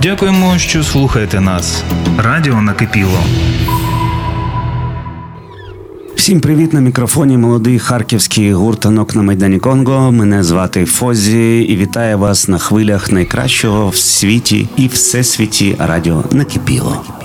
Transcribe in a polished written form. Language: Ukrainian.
Дякуємо, що слухаєте нас. Радіо накипіло. Всім привіт, на мікрофоні молодий харківський гурт «Танок на Майдані Конго». Мене звати Фозі і вітаю вас на хвилях найкращого в світі і всесвіті радіо накипіло.